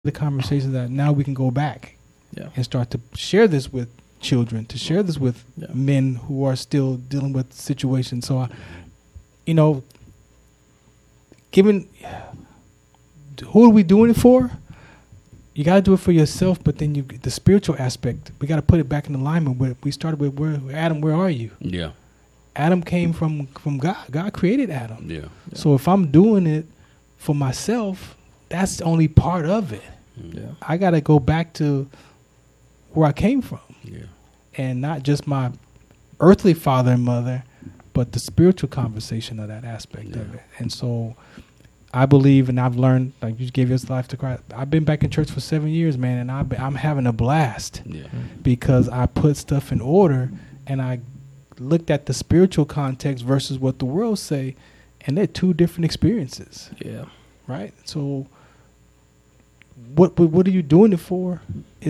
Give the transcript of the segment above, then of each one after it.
the conversations that now we can go back and start to share this with children, to share this with men who are still dealing with situations. So, given who are we doing it for? You got to do it for yourself, but then the spiritual aspect, we got to put it back in alignment. We started with Adam, where are you? Yeah. Adam came from God. God created Adam. Yeah. So if I'm doing it for myself, that's only part of it. Yeah. I got to go back to where I came from. Yeah. And not just my earthly father and mother, but the spiritual conversation of that aspect of it. And so I believe, and I've learned, like you gave your life to Christ. I've been back in church for 7 years, man, and I'm having a blast because I put stuff in order and I looked at the spiritual context versus what the world say, and they're two different experiences. Yeah. Right? So what are you doing it for?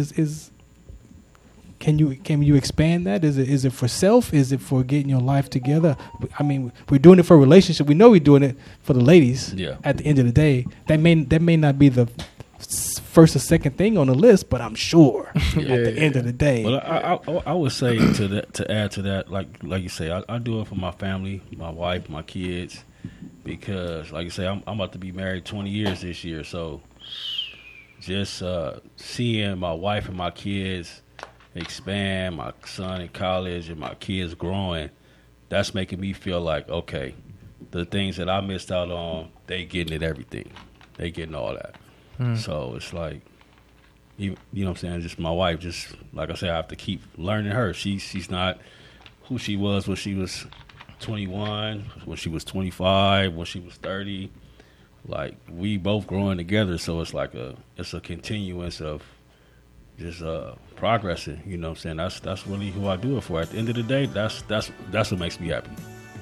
Can you expand that? Is it for self? Is it for getting your life together? I mean, we're doing it for a relationship. We know we're doing it for the ladies. Yeah. At the end of the day, that may not be the first or second thing on the list, but I'm sure at the end of the day. Well, I would say to add to that, like you say, I do it for my family, my wife, my kids, because like you say, I'm about to be married 20 years this year, so just seeing my wife and my kids expand, my son in college and my kids growing, that's making me feel like, okay, the things that I missed out on, they getting it, everything. They getting all that. So it's like, you know what I'm saying, just my wife, just like I said, I have to keep learning her. She's not who she was when she was 21, when she was 25, when she was 30. Like, we both growing together, so it's like it's a continuance of just progressing, you know what I'm saying? That's really who I do it for. At the end of the day, that's what makes me happy.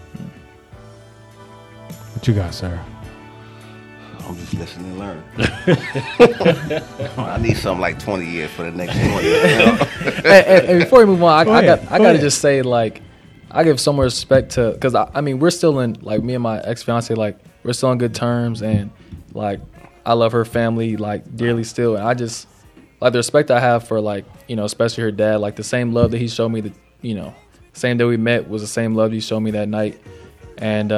What you got, sir? I'm just listening and learning. I need something like 20 years for the next 20 years. Hey, before we move on, I got to ahead. just say, like, I give so much respect to, because I mean, we're still in, like, me and my ex-fiance, like, we're still on good terms, and like, I love her family, like, dearly still, and I just, like, the respect I have for, like, you know, especially her dad, like, the same love that he showed me, same day we met was the same love he showed me that night, and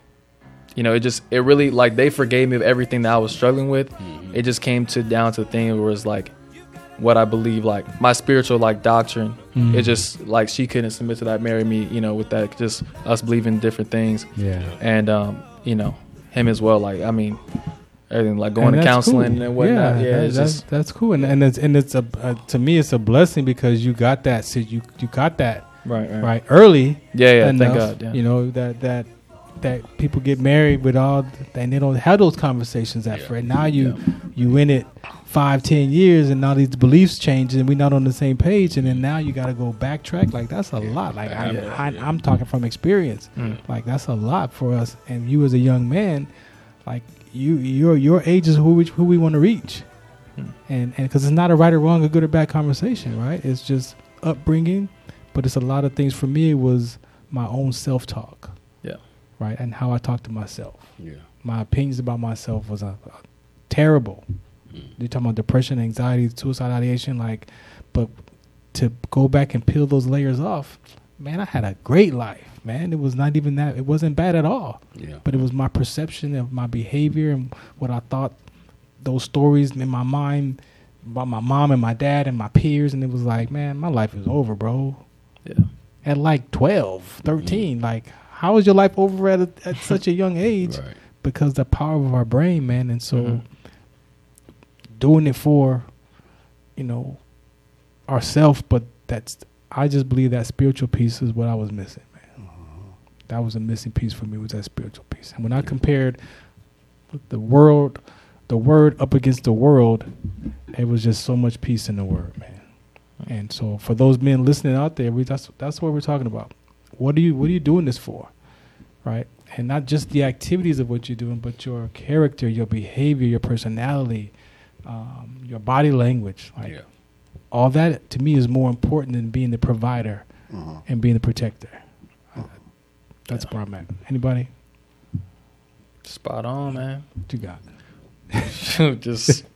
it really, like, they forgave me of everything that I was struggling with. It just came down to the thing where it's like, what I believe, like, my spiritual, like, doctrine. It just, like, she couldn't submit to that, marry me, with that, just us believing different things. Yeah. And him as well, like, I mean, everything, like, going to counseling and whatnot. Yeah, that's cool, and it's to me it's a blessing because you got that. So you got that right early. Yeah. Enough, thank God. Yeah. That people get married with all, and they don't have those conversations at first. Now you in it 5-10 years, and now these beliefs change, and we're not on the same page, and then now you got to go backtrack. Like, that's a lot. Like, I'm talking from experience. Like, that's a lot for us. And you as a young man, like, your age is who we want to reach, and because it's not a right or wrong, a good or bad conversation, right? It's just upbringing, but it's a lot of things. For me, it was my own self-talk. Right, and how I talk to myself. Yeah, my opinions about myself was terrible. You're talking about depression, anxiety, suicide ideation, but to go back and peel those layers off, man, I had a great life, man. It was not even that. It wasn't bad at all. Yeah, but it was my perception of my behavior and what I thought. Those stories in my mind about my mom and my dad and my peers, and it was like, man, my life is over, bro. Yeah, at like 12, 13, like. How is your life over at such a young age? Right. Because the power of our brain, man. And so doing it for, ourselves, but I just believe that spiritual piece is what I was missing, man. That was a missing piece for me, was that spiritual piece. And when I compared the word up against the world, it was just so much peace in the word, man. And so for those men listening out there, that's what we're talking about. What are you doing this for, right? And not just the activities of what you're doing, but your character, your behavior, your personality, your body language. Like, all that to me is more important than being the provider and being the protector. That's where I'm at. Anybody? Spot on, man. What you got? Just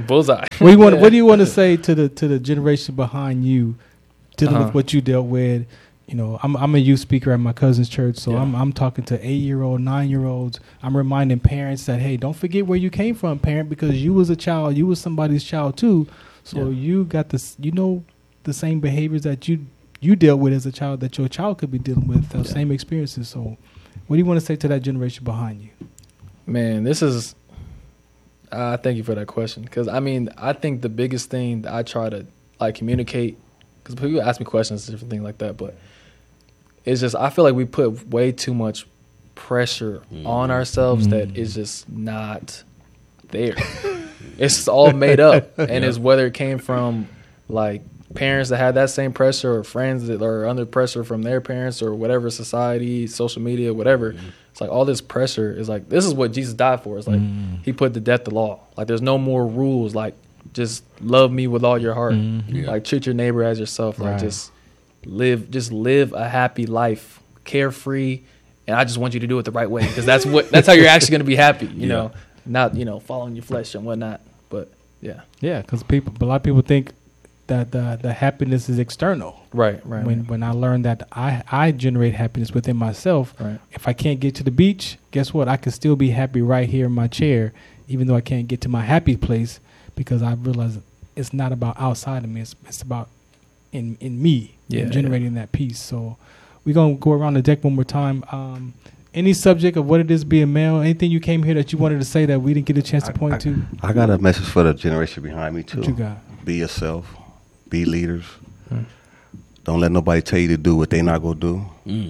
Bullseye. What do you want to say to the generation behind you, dealing Uh-huh. with what you dealt with? You know, I'm a youth speaker at my cousin's church, so Yeah. I'm talking to 8-year-old, 9-year-olds. I'm reminding parents that, hey, don't forget where you came from, parent, because you was a child, you was somebody's child too. So Yeah. you got this, you know, the same behaviors that you dealt with as a child that your child could be dealing with, those Yeah. same experiences. So, what do you want to say to that generation behind you? Man, this is. Thank you for that question, because I mean, I think the biggest thing that I try to like communicate, because people ask me questions, different things like that, but it's just I feel like we put way too much pressure on ourselves that is just not there. It's all made up, and it's whether it came from like parents that had that same pressure, or friends that are under pressure from their parents, or whatever, society, social media, whatever. It's like all this pressure is like, this is what Jesus died for. It's like he put to death the law. Like there's no more rules. Like just love me with all your heart. Like treat your neighbor as yourself. Like Right. just live a happy life, carefree. And I just want you to do it the right way, because that's how you're actually going to be happy. You know, not following your flesh and whatnot. But yeah, Yeah, because a lot of people think that the happiness is external. right. When I learned that I generate happiness within myself, Right. if I can't get to the beach, guess what? I can still be happy right here in my chair, even though I can't get to my happy place, because I realize it's not about outside of me. It's about in me, Yeah, generating that peace. So we're going to go around the deck one more time. Any subject of what it is being male, anything you came here that you wanted to say that we didn't get a chance to point to? I got a message for the generation behind me too. What you got? Be yourself. Be leaders. Don't let nobody tell you to do what they not gonna do.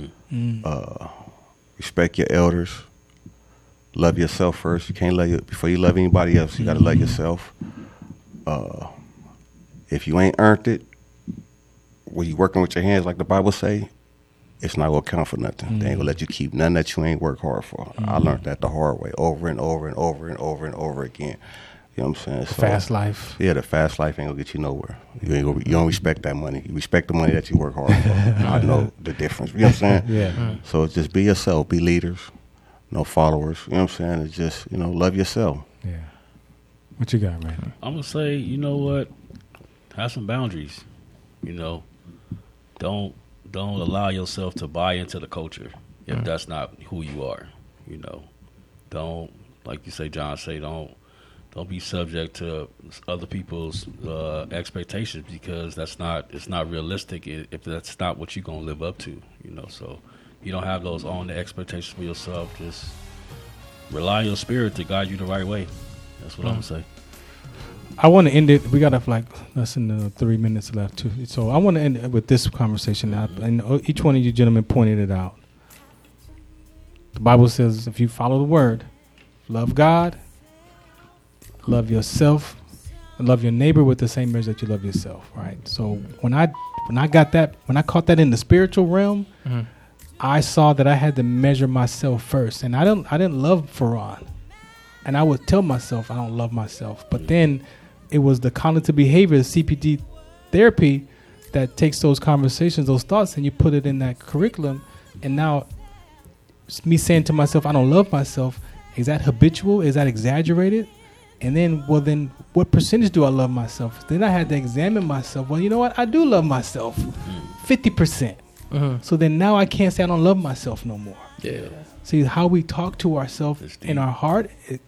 Respect your elders. Love yourself first. You can't love you before you love anybody else. You gotta love yourself. If you ain't earned it, when you working with your hands, like the Bible say, it's not gonna count for nothing. They ain't gonna let you keep nothing that you ain't work hard for. I learned that the hard way, over and over and over and over and over again. You know what I'm saying? So, Fast life. yeah, the fast life ain't gonna get you nowhere. You don't respect that money. You respect the money that you work hard for. I know the difference. You know what I'm saying? Yeah. So it's just be yourself. Be leaders. No followers. You know what I'm saying? It's just, love yourself. Yeah. What you got, man? I'm gonna say, you know what? Have some boundaries. You know, don't allow yourself to buy into the culture if that's not who you are. You know, don't, like you say, John say, don't be subject to other people's expectations, because it's not realistic if that's not what you're gonna live up to. You know, so you don't have those own expectations for yourself. Just rely on your spirit to guide you the right way. That's what I'm gonna say. I want to end it. We got like less than 3 minutes left, too. So I want to end it with this conversation. And each one of you gentlemen pointed it out. The Bible says if you follow the word, love God, love yourself, and love your neighbor with the same measure that you love yourself, right? So when I caught that in the spiritual realm, I saw that I had to measure myself first. And I didn't love Farhan. And I would tell myself I don't love myself. But then it was the cognitive behavior, CPD therapy, that takes those conversations, those thoughts, and you put it in that curriculum. And now it's me saying to myself, I don't love myself. Is that habitual? Is that exaggerated? And then what percentage do I love myself? Then I had to examine myself. Well, you know what? I do love myself. 50%. So then now I can't say I don't love myself no more. Yeah. See how we talk to ourselves in our heart.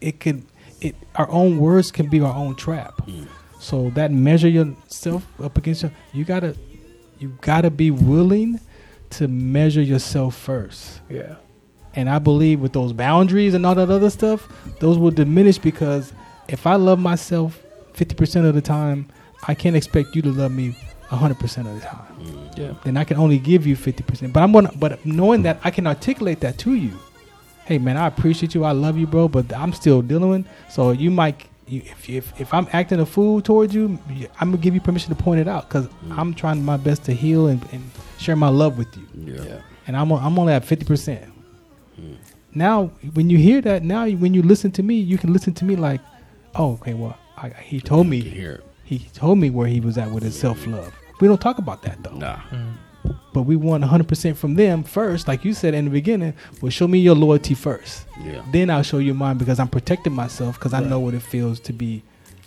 Our own words can be our own trap. So that measure yourself up against you gotta be willing to measure yourself first. Yeah. And I believe with those boundaries and all that other stuff, those will diminish, because if I love myself 50% of the time, I can't expect you to love me 100% of the time. Yeah. Then I can only give you 50%. But knowing that, I can articulate that to you. Hey man, I appreciate you. I love you, bro. But I'm still dealing. So you might, if I'm acting a fool towards you, I'm gonna give you permission to point it out, because I'm trying my best to heal and share my love with you. Yeah. And I'm only at 50%. Now, when you hear that, when you listen to me, you can listen to me like, oh, okay, well, he told me. He told me where he was at with his self-love. We don't talk about that, though. Nah. But we want 100% from them first. Like you said in the beginning, well, show me your loyalty first. Yeah. Then I'll show you mine, because I'm protecting myself, because I know what it feels to be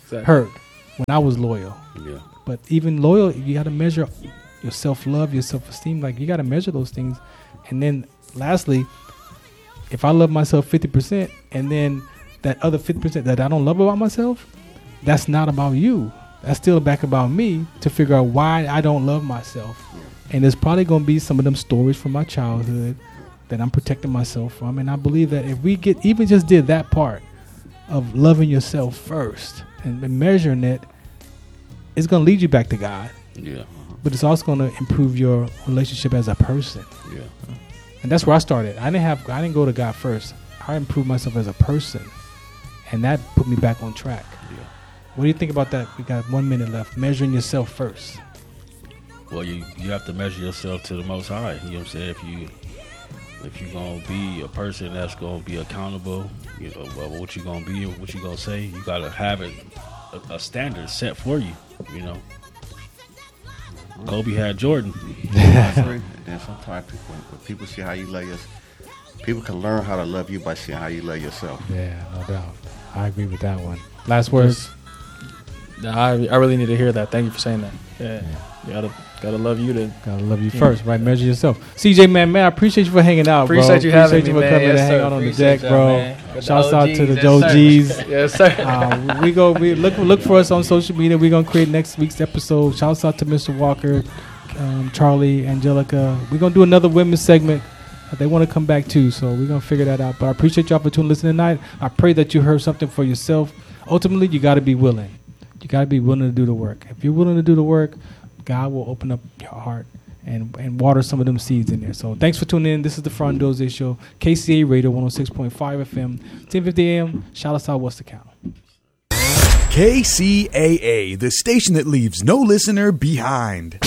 Exactly. hurt when I was loyal. Yeah. But even loyal, you got to measure your self-love, your self-esteem. Like, you got to measure those things. And then lastly, if I love myself 50% and then that other 50% that I don't love about myself, that's not about you. That's still back about me to figure out why I don't love myself. And there's probably going to be some of them stories from my childhood that I'm protecting myself from. And I believe that if we even just did that part of loving yourself first and measuring it, it's going to lead you back to God. Yeah. But it's also going to improve your relationship as a person. Yeah. And that's where I started. I didn't go to God first. I improved myself as a person. And that put me back on track. Yeah. What do you think about that? We got 1 minute left. Measuring yourself first. Well, you have to measure yourself to the Most High. You know what I'm saying? If you're gonna be a person that's gonna be accountable, you know, well, what you gonna be, what you gonna say, you gotta have a standard set for you. You know, Kobe had Jordan. And then sometimes when people see how you love yourself, people can learn how to love you by seeing how you love yourself. Yeah, no doubt. I agree with that one. Last words. I really need to hear that. Thank you for saying that. Yeah. You gotta love you to. Gotta love you first, right? Measure yourself. CJ, man, I appreciate you for hanging out, bro. Appreciate you having me, for man. coming Yes, and hanging sir. out on the Appreciate deck, y'all, bro. man. With the Shouts out to the OGs, OGs. Yes, sir. We look for us on social media. We're gonna create next week's episode. Shouts out to Mr. Walker, Charlie, Angelica. We're gonna do another women's segment. They want to come back too, so we're gonna figure that out. But I appreciate y'all for listening tonight. I pray that you heard something for yourself. Ultimately, you got to be willing. You got to be willing to do the work. If you're willing to do the work, God will open up your heart and water some of them seeds in there. So thanks for tuning in. This is the Front Door Show, KCA Radio 106.5 FM, 1050 AM. Shout us out, what's the count? KCAA, the station that leaves no listener behind.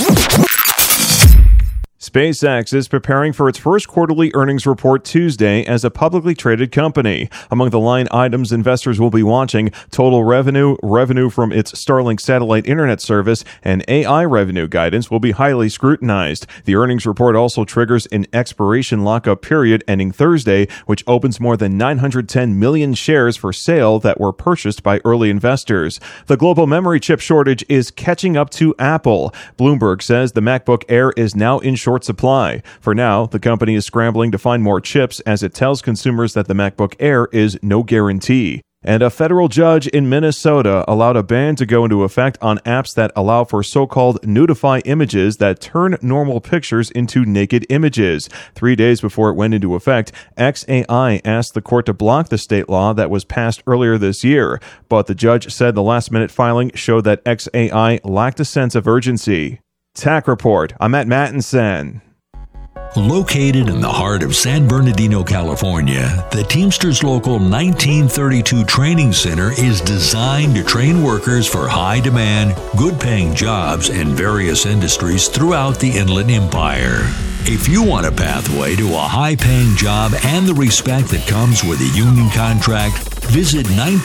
SpaceX is preparing for its first quarterly earnings report Tuesday as a publicly traded company. Among the line items investors will be watching, total revenue, revenue from its Starlink satellite internet service, and AI revenue guidance will be highly scrutinized. The earnings report also triggers an expiration lockup period ending Thursday, which opens more than 910 million shares for sale that were purchased by early investors. The global memory chip shortage is catching up to Apple. Bloomberg says the MacBook Air is now in short supply. For now, the company is scrambling to find more chips as it tells consumers that the MacBook Air is no guarantee. And a federal judge in Minnesota allowed a ban to go into effect on apps that allow for so-called nudify images that turn normal pictures into naked images. 3 days before it went into effect, XAI asked the court to block the state law that was passed earlier this year. But the judge said the last-minute filing showed that XAI lacked a sense of urgency. TAC Report. I'm Matt Mattinson. Located in the heart of San Bernardino, California, the Teamsters Local 1932 Training Center is designed to train workers for high-demand, good-paying jobs in various industries throughout the Inland Empire. If you want a pathway to a high-paying job and the respect that comes with a union contract, visit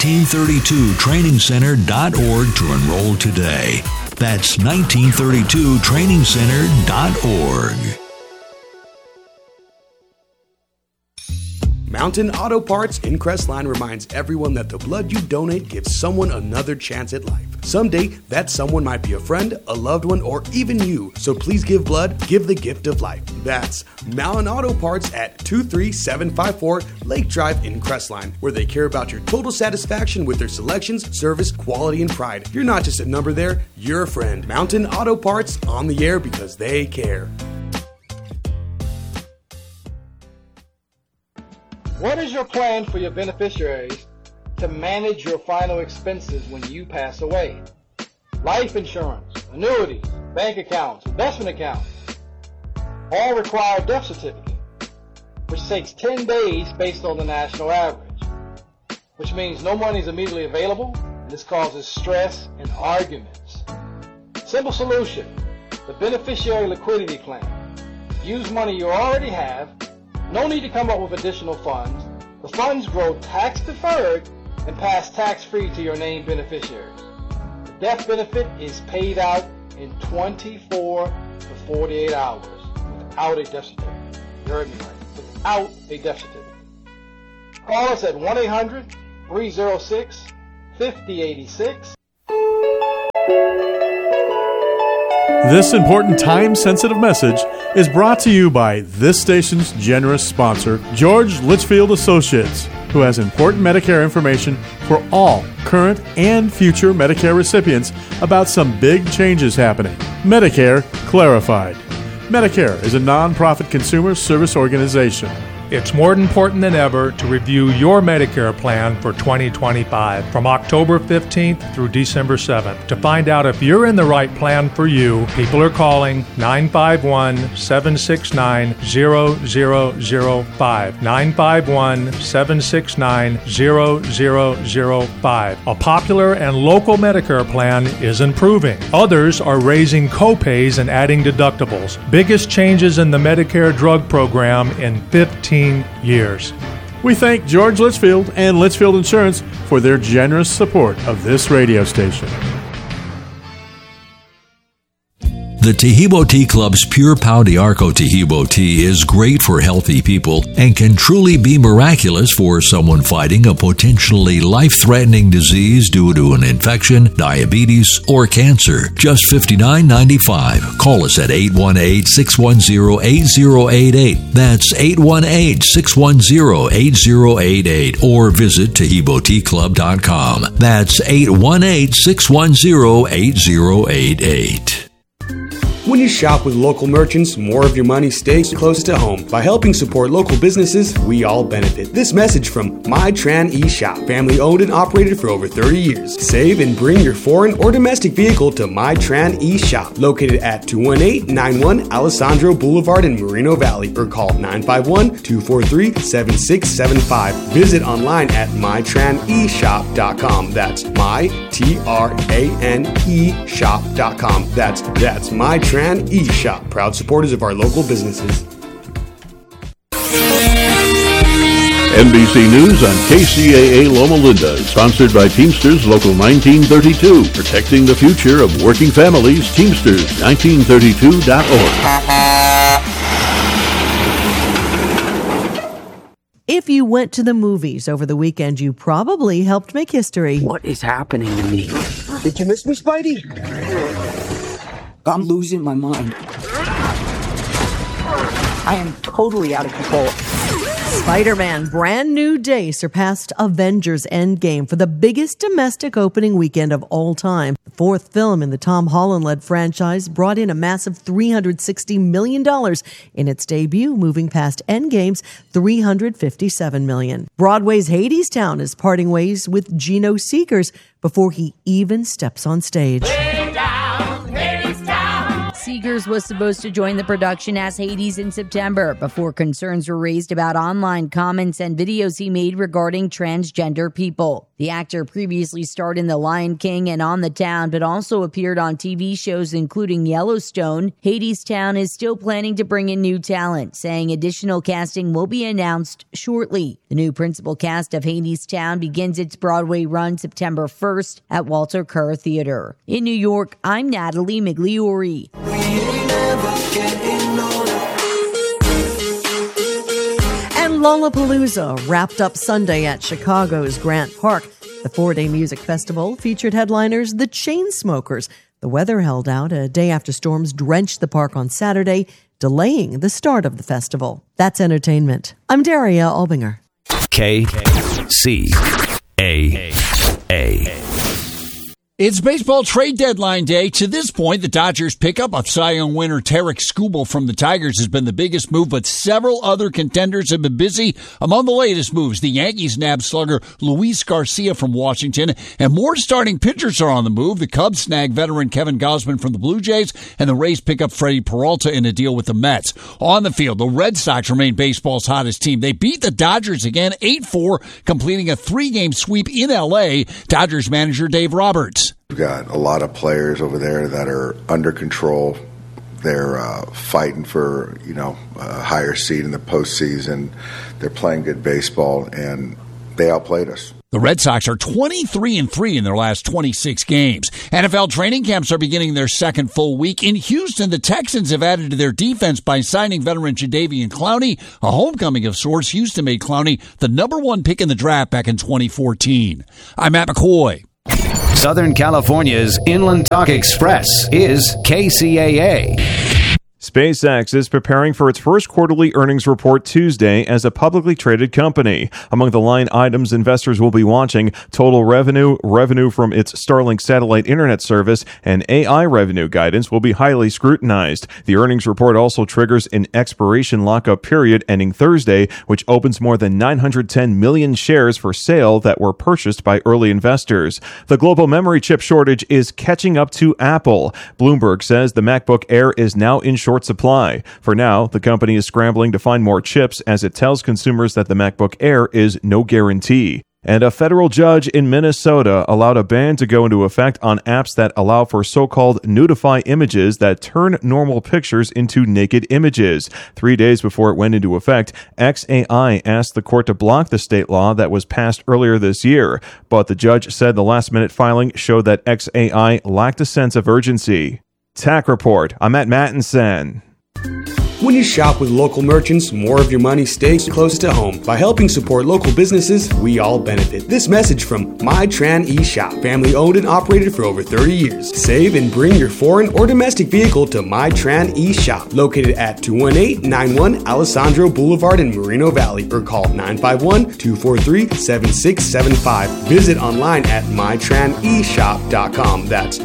1932trainingcenter.org to enroll today. That's 1932trainingcenter.org. Mountain Auto Parts in Crestline reminds everyone that the blood you donate gives someone another chance at life. Someday, that someone might be a friend, a loved one, or even you. So please give blood, give the gift of life. That's Mountain Auto Parts at 23754 Lake Drive in Crestline, where they care about your total satisfaction with their selections, service, quality, and pride. You're not just a number there, you're a friend. Mountain Auto Parts on the air because they care. What is your plan for your beneficiaries to manage your final expenses when you pass away? Life insurance, annuities, bank accounts, investment accounts, all require a death certificate, which takes 10 days based on the national average, which means no money is immediately available, and this causes stress and arguments. Simple solution, the beneficiary liquidity plan. Use money you already have. No need to come up with additional funds. The funds grow tax-deferred and pass tax-free to your named beneficiaries. The death benefit is paid out in 24 to 48 hours without a death certificate. You heard me right. Without a death certificate. Call us at 1-800-306-5086 This important time-sensitive message is brought to you by this station's generous sponsor, George Litchfield Associates, who has important Medicare information for all current and future Medicare recipients about some big changes happening. Medicare Clarified. Medicare is a non-profit consumer service organization. It's more important than ever to review your Medicare plan for 2025 from October 15th through December 7th. To find out if you're in the right plan for you, people are calling 951-769-0005. 951-769-0005. A popular and local Medicare plan is improving. Others are raising copays and adding deductibles. Biggest changes in the Medicare drug program in 15 years. We thank George Litchfield and Litchfield Insurance for their generous support of this radio station. The Tahibo Tea Club's Pure Pau de Arco Tahibo tea is great for healthy people and can truly be miraculous for someone fighting a potentially life-threatening disease due to an infection, diabetes, or cancer. Just $59.95. Call us at 818-610-8088. That's 818-610-8088. Or visit TahiboTeaClub.com. That's 818-610-8088. When you shop with local merchants, more of your money stays close to home. By helping support local businesses, we all benefit. This message from MyTran eShop, family owned and operated for over 30 years. Save and bring your foreign or domestic vehicle to MyTran eShop, located at 218-91 Alessandro Boulevard in Moreno Valley, or call 951-243-7675. Visit online at mytraneshop.com. That's MyTRANE shop.com. That's MyTran eShop, proud supporters of our local businesses. NBC News on KCAA Loma Linda, sponsored by Teamsters Local 1932, protecting the future of working families. Teamsters1932.org. If you went to the movies over the weekend, you probably helped make history. What is happening to me? Did you miss me, Spidey? I'm losing my mind. I am totally out of control. Spider-Man Brand New Day surpassed Avengers Endgame for the biggest domestic opening weekend of all time. The fourth film in the Tom Holland-led franchise brought in a massive $360 million in its debut, moving past Endgame's $357 million. Broadway's Hadestown is parting ways with Geno Seekers before he even steps on stage. Seegers was supposed to join the production as Hades in September before concerns were raised about online comments and videos he made regarding transgender people. The actor previously starred in The Lion King and On the Town, but also appeared on TV shows including Yellowstone. Hadestown is still planning to bring in new talent, saying additional casting will be announced shortly. The new principal cast of Hadestown begins its Broadway run September 1st at Walter Kerr Theater. In New York, I'm Natalie Migliori. And Lollapalooza wrapped up Sunday at Chicago's Grant Park. The 4-day music festival featured headliners The Chainsmokers. The weather held out a day after storms drenched the park on Saturday, delaying the start of the festival. That's entertainment. I'm Daria Albinger. KCAA. It's baseball trade deadline day. To this point, the Dodgers pickup of Cy Young winner Tarek Skubal from the Tigers has been the biggest move, but several other contenders have been busy. Among the latest moves, the Yankees nabbed slugger Luis Garcia from Washington, and more starting pitchers are on the move. The Cubs snagged veteran Kevin Gausman from the Blue Jays, and the Rays pick up Freddie Peralta in a deal with the Mets. On the field, the Red Sox remain baseball's hottest team. They beat the Dodgers again, 8-4, completing a 3-game sweep in L.A. Dodgers manager Dave Roberts. We've got a lot of players over there that are under control. They're fighting for, a higher seed in the postseason. They're playing good baseball, and they outplayed us. The Red Sox are 23-3 in their last 26 games. NFL training camps are beginning their second full week. In Houston, the Texans have added to their defense by signing veteran Jadeveon Clowney, a homecoming of sorts. Houston made Clowney the number 1 pick in the draft back in 2014. I'm Matt McCoy. Southern California's Inland Talk Express is KCAA. SpaceX is preparing for its first quarterly earnings report Tuesday as a publicly traded company. Among the line items investors will be watching, total revenue, revenue from its Starlink satellite internet service, and AI revenue guidance will be highly scrutinized. The earnings report also triggers an expiration lockup period ending Thursday, which opens more than 910 million shares for sale that were purchased by early investors. The global memory chip shortage is catching up to Apple. Bloomberg says the MacBook Air is now in short supply. For now, the company is scrambling to find more chips as it tells consumers that the MacBook Air is no guarantee. And a federal judge in Minnesota allowed a ban to go into effect on apps that allow for so-called nudify images that turn normal pictures into naked images. 3 days before it went into effect, XAI asked the court to block the state law that was passed earlier this year. But the judge said the last-minute filing showed that XAI lacked a sense of urgency. Tech Report. I'm Matt Mattinson. When you shop with local merchants, more of your money stays close to home. By helping support local businesses, we all benefit. This message from MyTran eShop, family owned and operated for over 30 years. Save and bring your foreign or domestic vehicle to MyTran eShop, located at 21891 Alessandro Boulevard in Moreno Valley, or call 951-243-7675. Visit online at mytraneshop.com. That's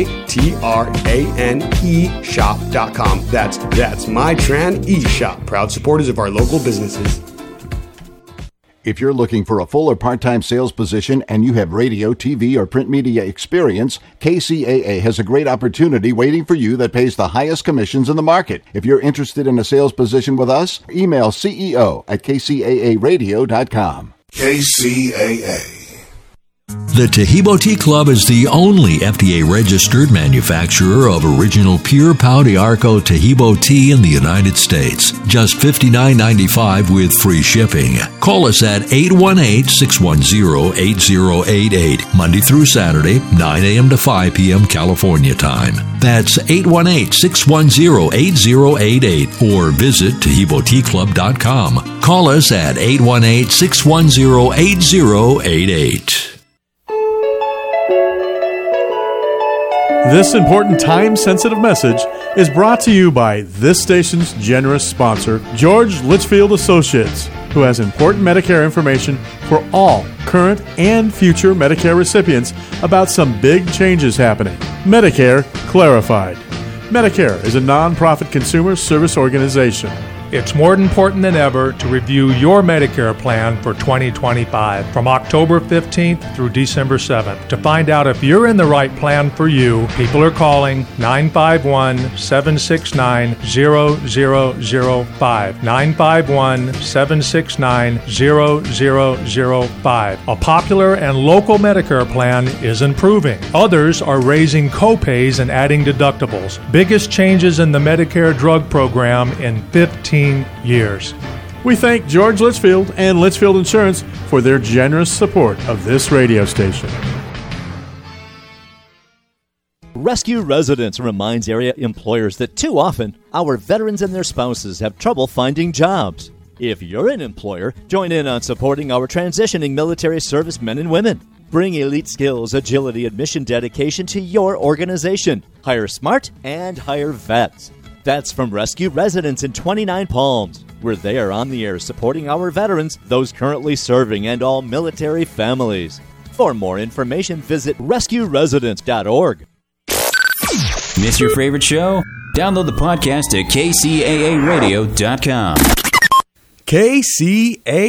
MyTRANE shop.com. That's MyTran eShop, proud supporters of our local businesses. If you're looking for a full or part-time sales position and you have radio, TV, or print media experience, KCAA has a great opportunity waiting for you that pays the highest commissions in the market. If you're interested in a sales position with us, email CEO@kcaaradio.com. KCAA. The Tahibo Tea Club is the only FDA-registered manufacturer of original pure Pau de Arco Tahibo tea in the United States. Just $59.95 with free shipping. Call us at 818-610-8088, Monday through Saturday, 9 a.m. to 5 p.m. California time. That's 818-610-8088, or visit TahiboTeaClub.com. Call us at 818-610-8088. This important time-sensitive message is brought to you by this station's generous sponsor, George Litchfield Associates, who has important Medicare information for all current and future Medicare recipients about some big changes happening. Medicare Clarified. Medicare is a non-profit consumer service organization. It's more important than ever to review your Medicare plan for 2025 from October 15th through December 7th. To find out if you're in the right plan for you, people are calling 951-769-0005. 951-769-0005. A popular and local Medicare plan is improving. Others are raising copays and adding deductibles. Biggest changes in the Medicare drug program in 15 years. We thank George Litchfield and Litchfield Insurance for their generous support of this radio station. Rescue Residence reminds area employers that too often our veterans and their spouses have trouble finding jobs. If you're an employer, join in on supporting our transitioning military service men and women. Bring elite skills, agility, and mission dedication to your organization. Hire smart and hire vets. That's from Rescue Residence in 29 Palms. We're there on the air supporting our veterans, those currently serving, and all military families. For more information, visit rescueresidence.org. Miss your favorite show? Download the podcast at kcaaradio.com. KCAA.